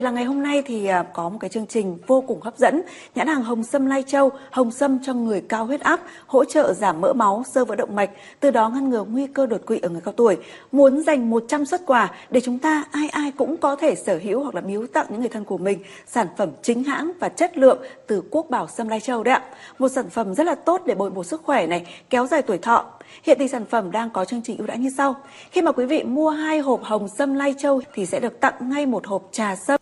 Là ngày hôm nay thì có một cái chương trình vô cùng hấp dẫn. Nhãn hàng Hồng Sâm Lai Châu, Hồng Sâm cho người cao huyết áp, hỗ trợ giảm mỡ máu, xơ vữa động mạch, từ đó ngăn ngừa nguy cơ đột quỵ ở người cao tuổi. Muốn dành 100 suất quà để chúng ta ai ai cũng có thể sở hữu hoặc là biếu tặng những người thân của mình sản phẩm chính hãng và chất lượng từ Quốc Bảo Sâm Lai Châu đấy ạ. Một sản phẩm rất là tốt để bồi bổ sức khỏe này, kéo dài tuổi thọ. Hiện thì sản phẩm đang có chương trình ưu đãi như sau. Khi mà quý vị mua 2 hộp Hồng Sâm Lai Châu thì sẽ được tặng ngay một hộp trà sâm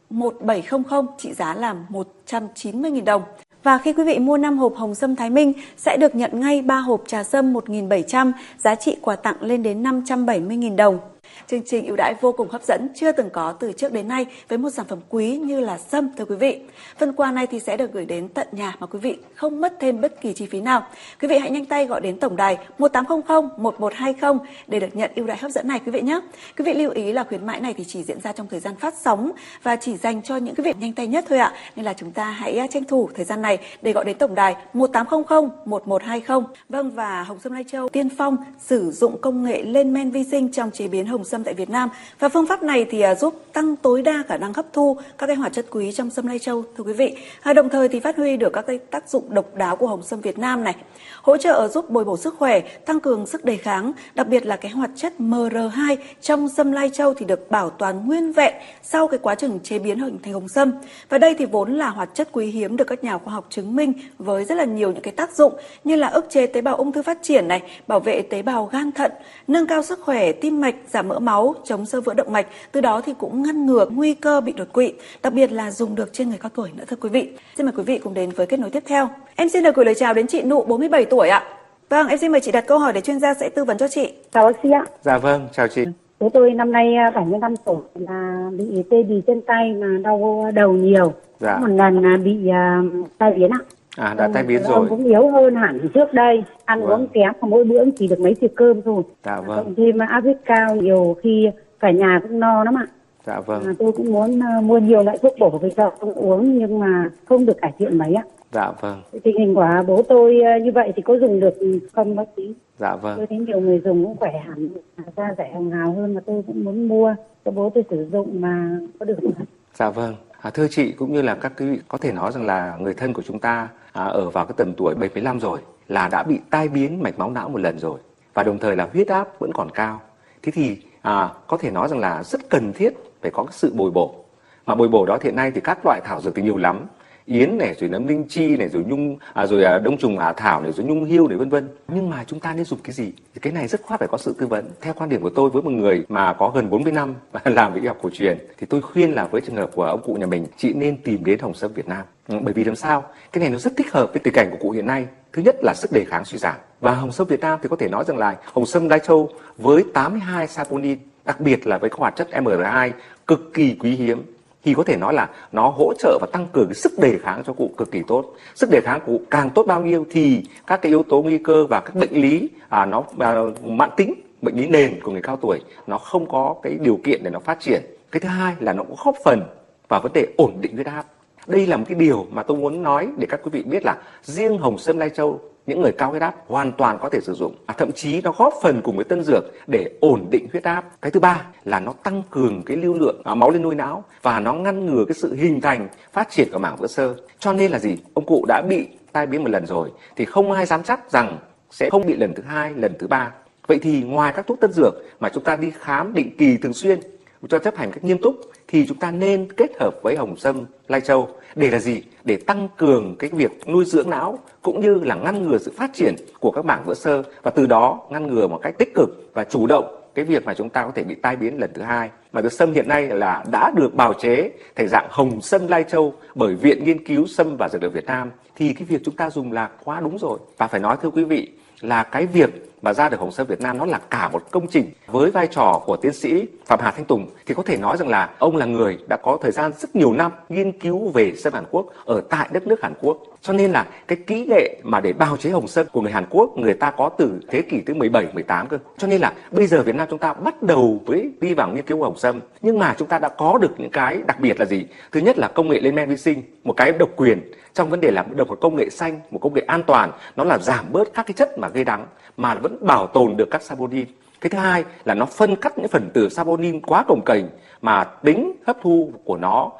1700 trị giá là 190.000 đồng. Và khi quý vị mua 5 hộp Hồng Sâm Thái Minh sẽ được nhận ngay 3 hộp trà sâm 1.700, giá trị quà tặng lên đến 570.000 đồng. Chương trình ưu đãi vô cùng hấp dẫn chưa từng có từ trước đến nay với một sản phẩm quý như là sâm thưa quý vị. Phần quà này thì sẽ được gửi đến tận nhà mà quý vị không mất thêm bất kỳ chi phí nào. Quý vị hãy nhanh tay gọi đến tổng đài 1800 1120 để được nhận ưu đãi hấp dẫn này quý vị nhé. Quý vị lưu ý là khuyến mãi này thì chỉ diễn ra trong thời gian phát sóng và chỉ dành cho những quý vị nhanh tay nhất thôi ạ. Nên là chúng ta hãy tranh thủ thời gian này để gọi đến tổng đài 1800 1120. Vâng, và Hồng Sâm Lai Châu tiên phong sử dụng công nghệ lên men vi sinh trong chế biến hồng sâm tại Việt Nam, và phương pháp này thì giúp tăng tối đa khả năng hấp thu các cái hoạt chất quý trong sâm Lai Châu thưa quý vị. Đồng thời thì phát huy được các cái tác dụng độc đáo của hồng sâm Việt Nam này, hỗ trợ giúp bồi bổ sức khỏe, tăng cường sức đề kháng, đặc biệt là cái hoạt chất MR2 trong sâm Lai Châu thì được bảo toàn nguyên vẹn sau cái quá trình chế biến hình thành hồng sâm. Và đây thì vốn là hoạt chất quý hiếm được các nhà khoa học chứng minh với rất là nhiều những cái tác dụng như là ức chế tế bào ung thư phát triển này, bảo vệ tế bào gan thận, nâng cao sức khỏe tim mạch, giảm mỡ máu, chống xơ vữa động mạch, từ đó thì cũng ngăn ngừa nguy cơ bị đột quỵ, đặc biệt là dùng được trên người cao tuổi nữa thưa quý vị. Xin mời quý vị cùng đến với kết nối tiếp theo. Em xin được gửi lời chào đến chị Nụ 47 tuổi ạ. Vâng, em xin mời chị đặt câu hỏi để chuyên gia sẽ tư vấn cho chị. Chào bác sĩ ạ. Dạ vâng, chào chị. Bố tôi năm nay 75 tuổi là bị tê bì chân tay mà đau đầu nhiều. Dạ. Một lần bị tai biến ạ. Đã tai biến rồi. Ông cũng yếu hơn hẳn trước đây, ăn uống kém, mỗi bữa chỉ được mấy thìa cơm thôi. Dạ vâng. Cộng thêm áp huyết cao, nhiều khi cả nhà cũng no lắm ạ. Dạ vâng. Tôi cũng muốn mua nhiều loại thuốc bổ về cho ông uống nhưng mà không được cải thiện mấy ạ. Dạ vâng. Tình hình của bố tôi như vậy thì có dùng được không bác sĩ? Dạ vâng. Tôi thấy nhiều người dùng cũng khỏe hẳn, da rẻ hồng hào hơn, mà tôi cũng muốn mua cho bố tôi sử dụng mà có được không? Dạ vâng. Thưa chị cũng như là các quý vị, có thể nói rằng là người thân của chúng ta ở vào cái tầm tuổi 75 rồi là đã bị tai biến mạch máu não một lần rồi, và đồng thời là huyết áp vẫn còn cao. Thế thì có thể nói rằng là rất cần thiết phải có cái sự bồi bổ. Mà bồi bổ đó hiện nay thì các loại thảo dược thì nhiều lắm. Yến này, rồi nấm linh chi này, rồi rồi đông trùng ả thảo này, rồi nhung hiêu này, vân vân. Nhưng mà chúng ta nên dùng cái gì? Thì cái này rất khoát phải có sự tư vấn. Theo quan điểm của tôi, với một người mà có gần 40 năm làm về y học cổ truyền, thì tôi khuyên là với trường hợp của ông cụ nhà mình, chị nên tìm đến Hồng Sâm Việt Nam. Bởi vì làm sao? Cái này nó rất thích hợp với tình cảnh của cụ hiện nay. Thứ nhất là sức đề kháng suy giảm. Và Hồng Sâm Việt Nam thì có thể nói rằng là Hồng Sâm Lai Châu với 82 saponin, đặc biệt là với các hoạt chất MR2 cực kỳ quý hiếm, thì có thể nói là nó hỗ trợ và tăng cường cái sức đề kháng cho cụ cực kỳ tốt. Sức đề kháng của cụ càng tốt bao nhiêu thì các cái yếu tố nguy cơ và các bệnh lý nó mãn tính, bệnh lý nền của người cao tuổi nó không có cái điều kiện để nó phát triển. Cái thứ hai là nó cũng góp phần vào vấn đề ổn định huyết áp. Đây là một cái điều mà tôi muốn nói để các quý vị biết là riêng Hồng Sâm Lai Châu, những người cao huyết áp hoàn toàn có thể sử dụng. Thậm chí nó góp phần cùng với tân dược để ổn định huyết áp. Cái thứ ba là nó tăng cường cái lưu lượng máu lên nuôi não và nó ngăn ngừa cái sự hình thành, phát triển của mảng vữa xơ. Cho nên là gì? Ông cụ đã bị tai biến một lần rồi thì không ai dám chắc rằng sẽ không bị lần thứ hai, lần thứ ba. Vậy thì ngoài các thuốc tân dược mà chúng ta đi khám định kỳ thường xuyên, cho chấp hành cách nghiêm túc, thì chúng ta nên kết hợp với Hồng Sâm Lai Châu để là gì? Để tăng cường cái việc nuôi dưỡng não cũng như là ngăn ngừa sự phát triển của các mảng vữa xơ, và từ đó ngăn ngừa một cách tích cực và chủ động cái việc mà chúng ta có thể bị tai biến lần thứ hai. Mà sâm hiện nay là đã được bào chế thành dạng Hồng Sâm Lai Châu bởi Viện Nghiên cứu Sâm và Dược liệu Việt Nam, thì cái việc chúng ta dùng là quá đúng rồi. Và phải nói thưa quý vị là cái việc mà ra được Hồng Sâm Việt Nam nó là cả một công trình. Với vai trò của tiến sĩ Phạm Hà Thanh Tùng thì có thể nói rằng là ông là người đã có thời gian rất nhiều năm nghiên cứu về sâm Hàn Quốc ở tại đất nước Hàn Quốc. Cho nên là cái kỹ nghệ mà để bào chế hồng sâm của người Hàn Quốc, người ta có từ thế kỷ thứ 17, 18 cơ. Cho nên là bây giờ Việt Nam chúng ta bắt đầu với đi vào nghiên cứu hồng sâm, nhưng mà chúng ta đã có được những cái đặc biệt là gì? Thứ nhất là công nghệ lên men vi sinh, một cái độc quyền trong vấn đề là một công nghệ xanh, một công nghệ an toàn, nó là giảm bớt các cái chất mà gây đắng mà vẫn bảo tồn được các saponin. Cái thứ hai là nó phân cắt những phần tử saponin quá cồng kềnh mà tính hấp thu của nó